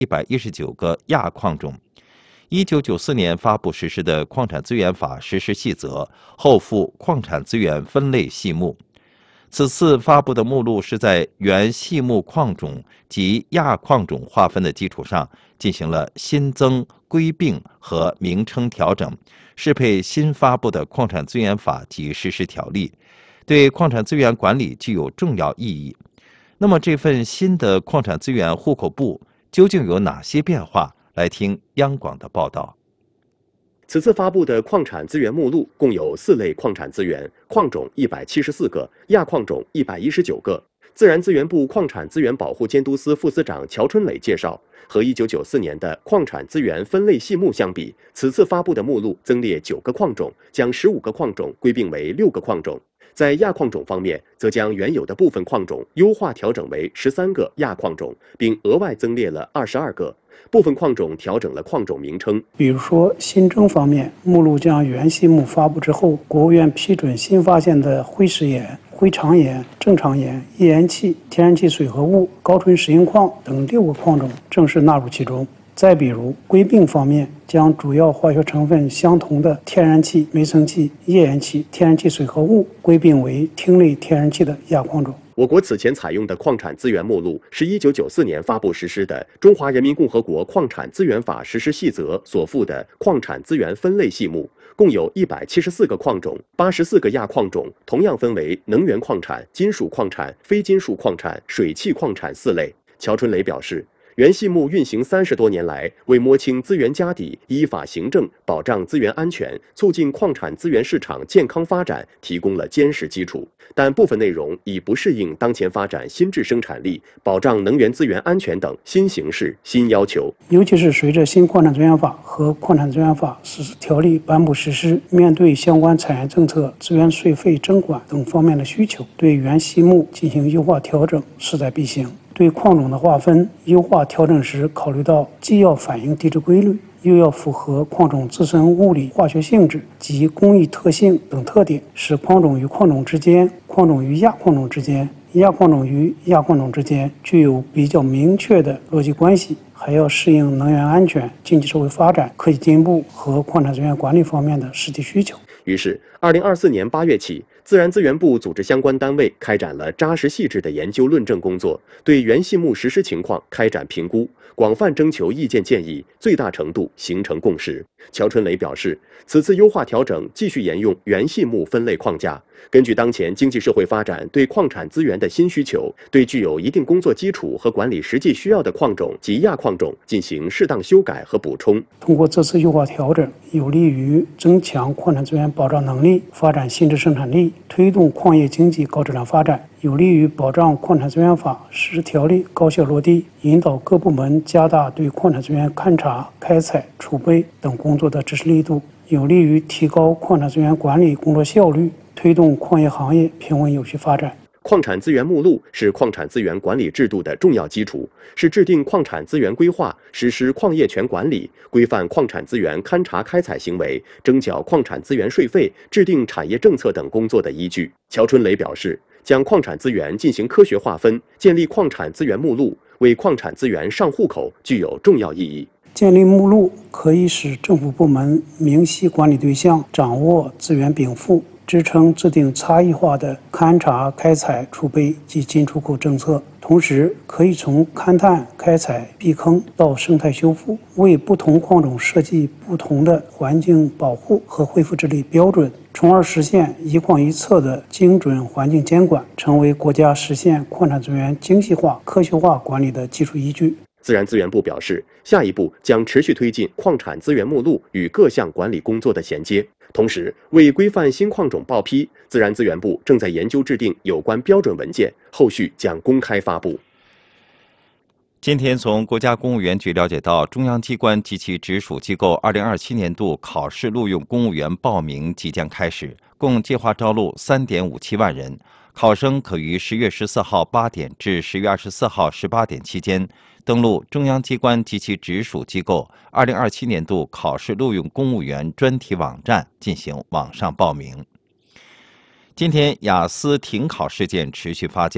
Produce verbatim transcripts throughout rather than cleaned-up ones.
一百一十九个亚矿种。一九九四年发布实施的《矿产资源法实施细则》后附矿产资源分类细目。此次发布的目录是在原细目矿种及亚矿种划分的基础上，进行了新增、归并和名称调整，适配新发布的《矿产资源法》及实施条例，对矿产资源管理具有重要意义。那么，这份新的矿产资源户口簿究竟有哪些变化？来听央广的报道。 此次发布的矿产资源目录共有四类矿产资源，矿种一百七十四个，亚矿种一百一十九个。自然资源部矿产资源保护监督司副司长乔春磊介绍，和一九九四年的矿产资源分类细目相比，此次发布的目录增列九个矿种，将十五个矿种归并为六个矿种。在亚矿种方面，则将原有的部分矿种优化调整为十三个亚矿种，并额外增列了二十二个。部分矿种调整了矿种名称， 比如说新增方面，目录将原细目发布之后，国务院批准新发现的灰石岩、灰长岩、正常岩、页岩气、天然气水合物、高纯石英矿等六个矿种正式纳入其中。再比如归并方面，将主要化学成分相同的天然气、煤层气、页岩气、天然气水合物归并为烃类天然气的亚矿种。 我国此前采用的矿产资源目录是一九九四年发布实施的《中华人民共和国矿产资源法实施细则》所附的矿产资源分类细目，共有一百七十四个矿种，八十四个亚矿种，同样分为能源矿产、金属矿产、非金属矿产、水汽矿产四类。乔春磊表示，原细目运行三十多年来，为摸清资源家底、依法行政、保障资源安全、促进矿产资源市场健康发展提供了坚实基础。但部分内容已不适应当前发展新质生产力、保障能源资源安全等新形势、新要求。 尤其是随着新矿产资源法和矿产资源法实施条例颁布实施，面对相关产业政策、资源税费征管等方面的需求，对原细目进行优化调整势在必行。对矿种的划分优化调整时，考虑到既要反映地质规律，又要符合矿种自身物理化学性质及工艺特性等特点，使矿种与矿种之间、矿种与亚矿种之间、亚矿种与亚矿种之间具有比较明确的逻辑关系，还要适应能源安全、经济社会发展、科技进步和矿产资源管理方面的实际需求。 于是，二零二四年八月起，自然资源部组织相关单位开展了扎实细致的研究论证工作，对原细目实施情况开展评估，广泛征求意见建议，最大程度形成共识。乔春磊表示，此次优化调整继续沿用原细目分类框架，根据当前经济社会发展对矿产资源的新需求，对具有一定工作基础和管理实际需要的矿种及亚矿种进行适当修改和补充。 通过这次优化调整，有利于增强矿产资源保障能力，发展新质生产力，推动矿业经济高质量发展，有利于保障矿产资源法实施条例高效落地，引导各部门加大对矿产资源勘查、开采、储备等工作的支持力度，有利于提高矿产资源管理工作效率，推动矿业行业平稳有序发展。 矿产资源目录是矿产资源管理制度的重要基础，是制定矿产资源规划、实施矿业权管理、规范矿产资源勘查开采行为、征缴矿产资源税费、制定产业政策等工作的依据。乔春磊表示，将矿产资源进行科学划分，建立矿产资源目录，为矿产资源上户口具有重要意义。 建立目录可以使政府部门明晰管理对象，掌握资源禀赋，支撑制定差异化的勘查、开采、储备及进出口政策，同时可以从勘探、开采、避坑到生态修复，为不同矿种设计不同的环境保护和恢复治理标准，从而实现一矿一策的精准环境监管，成为国家实现矿产资源精细化、科学化管理的基础依据。 自然资源部表示，下一步将持续推进矿产资源目录与各项管理工作的衔接，同时为规范新矿种报批，自然资源部正在研究制定有关标准文件，后续将公开发布。 今天从国家公务员局了解到，中央机关及其直属机构二零二七年度考试录用公务员报名即将开始，共计划招录 三点五七万人。考生可于十月十四号八点至十月二十四号十八点期间，登录中央机关及其直属机构二零二七年度考试录用公务员专题网站进行网上报名。今天，雅思停考事件持续发酵。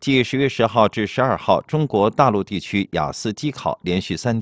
继十月十号至十二号中国大陆地区雅思机考连续三